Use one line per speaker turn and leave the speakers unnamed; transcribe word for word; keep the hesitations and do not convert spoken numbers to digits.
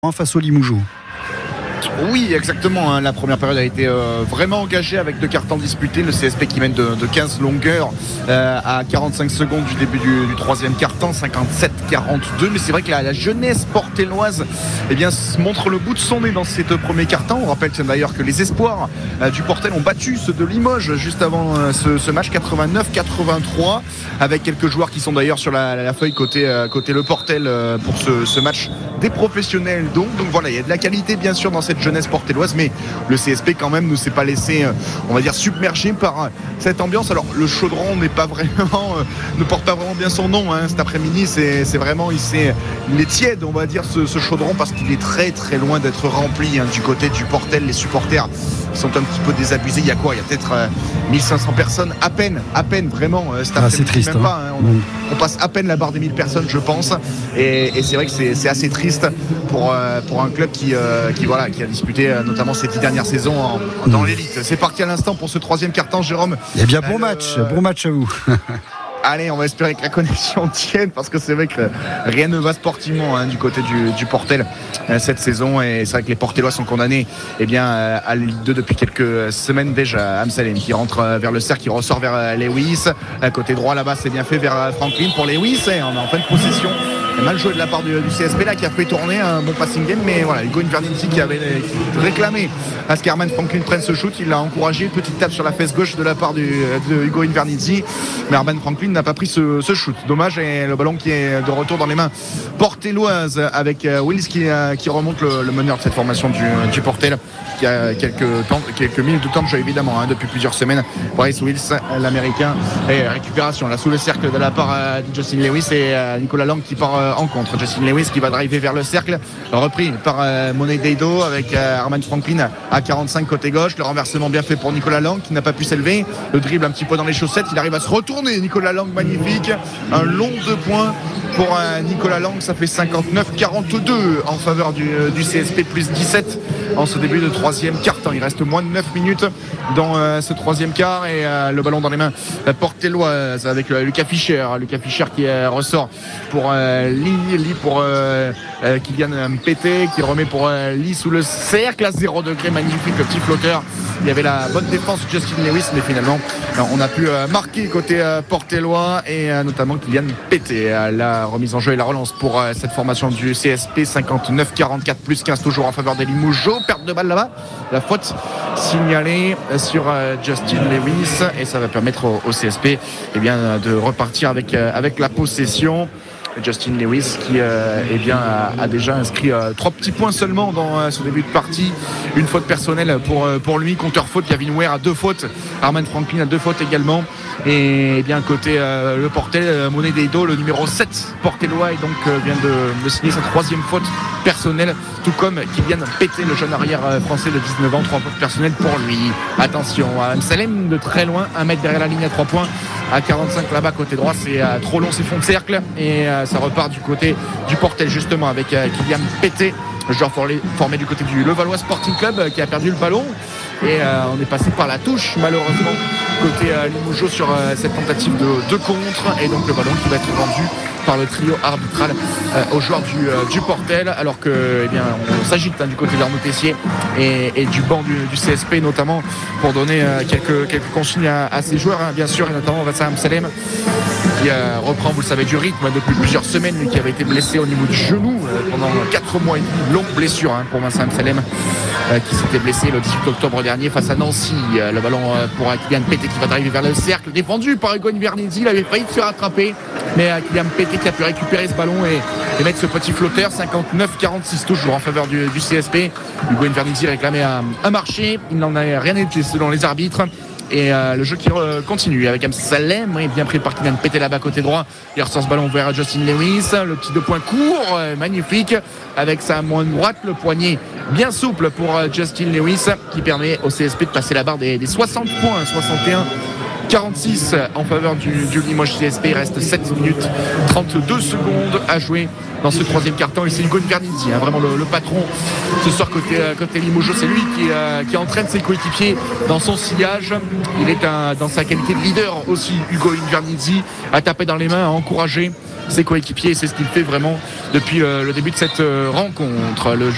face au Limoujou.
Oui, exactement. Hein. La première période a été euh, vraiment engagée avec deux cartons disputés. Le C S P qui mène de, de quinze longueurs euh, à quarante-cinq secondes du début du, du troisième carton, cinquante-sept quarante-deux. Mais c'est vrai que la, la jeunesse portelloise eh bien, montre le bout de son nez dans ces deux premiers cartons. On rappelle d'ailleurs que les espoirs euh, du Portel ont battu ceux de Limoges juste avant euh, ce, ce match, quatre-vingt-neuf quatre-vingt-trois, avec quelques joueurs qui sont d'ailleurs sur la, la feuille côté, euh, côté le Portel euh, pour ce, ce match des professionnels. Donc, donc voilà, il y a de la qualité bien sûr dans cette jeunesse portelloise, mais le C S P quand même ne s'est pas laissé, on va dire, submergé par cette ambiance. Alors le chaudron n'est pas vraiment, ne porte pas vraiment bien son nom. Hein. Cet après-midi, c'est, c'est vraiment, il, s'est, il est tiède, on va dire, ce, ce chaudron, parce qu'il est très très loin d'être rempli. Hein. Du côté du Portel, les supporters sont un petit peu désabusés. Il y a quoi ? Il y a peut-être euh, mille cinq cents personnes, à peine, à peine vraiment. Euh, cet
ah, c'est triste.
Même
hein.
pas, hein. on, on passe à peine la barre des mille personnes, je pense. Et, et c'est vrai que c'est, c'est assez triste pour, euh, pour un club qui, euh, qui, voilà, qui a disputé euh, notamment ces dix dernières saisons en, dans l'élite. C'est parti à l'instant pour ce troisième carton, Jérôme.
Eh bien, bon euh, match, euh... bon match à vous.
Allez, on va espérer que la connexion tienne, parce que c'est vrai que rien ne va sportivement hein, du côté du, du Portel euh, cette saison, et c'est vrai que les Portellois sont condamnés eh bien, euh, à la Ligue deux depuis quelques semaines déjà. Amsalem qui rentre euh, vers le cercle, qui ressort vers euh, Lewis. À côté droit là-bas, c'est bien fait vers euh, Franklin pour Lewis, et on est en pleine possession. Mal joué de la part du, du C S P là, qui a fait tourner un bon passing game, mais voilà, Hugo Invernizzi qui avait qui réclamé à ce qu'Herman Franklin prenne ce shoot. Il l'a encouragé, petite tape sur la fesse gauche de la part du, de Hugo Invernizzi, mais Herman Franklin n'a pas pris ce, ce shoot. Dommage, et le ballon qui est de retour dans les mains portelloises avec Wills qui, qui remonte le, le meneur de cette formation du, du Portel, qui a quelques, temps, quelques minutes de temps de jeu évidemment hein, depuis plusieurs semaines. Bryce Wills, l'américain, et récupération là sous le cercle de la part de Justin Lewis, et Nicolas Lang qui part en contre. Justin Lewis qui va driver vers le cercle, repris par euh, Monet Deido avec euh, Herman Franklin à quarante-cinq côté gauche. Le renversement bien fait pour Nicolas Lang qui n'a pas pu s'élever. Le dribble un petit peu dans les chaussettes, il arrive à se retourner. Nicolas Lang, magnifique. Un long deux points pour euh, Nicolas Lang, ça fait cinquante-neuf quarante-deux en faveur du, euh, du C S P, plus dix-sept en ce début de troisième quart-temps. Il reste moins de neuf minutes dans euh, ce troisième quart, et euh, le ballon dans les mains euh, portelloise avec euh, Lucas Fischer. Lucas Fischer qui euh, ressort pour euh, Lee, Lee pour euh, euh, Kylian Mpete qui remet pour euh, Lee sous le cercle à zéro degré, magnifique le petit flotteur. Il y avait la bonne défense de Justin Lewis, mais finalement on a pu euh, marquer côté euh, portellois, et euh, notamment Kylian Mpete. Euh, la remise en jeu et la relance pour euh, cette formation du C S P, cinquante-neuf quarante-quatre plus quinze toujours en faveur des Limougeaux. Perte de balle là-bas, la faute signalée sur euh, Justin Lewis, et ça va permettre au, au C S P eh bien, de repartir avec, euh, avec la possession. Justin Lewis qui euh, eh bien, a, a déjà inscrit euh, trois petits points seulement dans euh, ce début de partie. Une faute personnelle pour, euh, pour lui, compteur faute. Gavin Ware a deux fautes, Herman Franklin a deux fautes également, et eh bien côté euh, le Portel, euh, Monet Deido, le numéro sept portellois, et donc euh, vient de, de signer sa troisième faute personnelle, tout comme Kylian Mpete, le jeune arrière euh, français de dix-neuf ans. Trois fautes personnelles pour lui. Attention, Amsalem de très loin, un mètre derrière la ligne à trois points, à quarante-cinq là-bas côté droit, c'est euh, trop long, c'est fond de cercle, et euh, ça repart du côté du Portel justement avec euh, Kylian Mpete, joueur formé, formé du côté du Levallois Sporting Club, euh, qui a perdu le ballon, et euh, on est passé par la touche malheureusement côté euh, Limoges sur euh, cette tentative de, de contre, et donc le ballon qui va être rendu par le trio arbitral euh, aux joueurs du, euh, du Portel, alors que eh bien, on s'agite hein, du côté d'Arnaud Tessier et, et du banc du, du C S P notamment, pour donner euh, quelques, quelques consignes à, à ces joueurs hein, bien sûr, et notamment Vassam Amsalem qui euh, reprend, vous le savez, du rythme depuis plusieurs semaines, lui qui avait été blessé au niveau du genou euh, pendant quatre mois et demi, longue blessure hein, pour Vincent Amsalem, euh, qui s'était blessé le dix-huit octobre dernier face à Nancy. Euh, le ballon euh, pour euh, Kylian Mpete qui va driver vers le cercle, défendu par Hugo Invernizzi. Il avait failli se faire attraper, mais euh, Kylian Mpete qui a pu récupérer ce ballon et, et mettre ce petit flotteur. Cinquante-neuf quarante-six toujours en faveur du, du C S P. Hugo Invernizzi réclamait un, un marché, il n'en a rien été selon les arbitres. Et euh, le jeu qui re- continue avec Amsalem, oui, bien pris par Kylian Mpete là-bas côté droit. Il ressort ce ballon vers Justin Lewis. Le petit deux points court, euh, magnifique, avec sa main droite, le poignet bien souple pour euh, Justin Lewis, qui permet au C S P de passer la barre des, des soixante points, soixante et un quarante-six en faveur du, du Limoges C S P. Il reste sept minutes trente-deux secondes à jouer dans ce troisième quart-temps, et c'est Hugo Invernizzi, hein, vraiment le, le patron ce soir côté, côté Limoges. C'est lui qui, euh, qui entraîne ses coéquipiers dans son sillage. Il est un, dans sa qualité de leader aussi, Hugo Invernizzi, à taper dans les mains, à encourager ses coéquipiers, et c'est ce qu'il fait vraiment depuis euh, le début de cette euh, rencontre. Le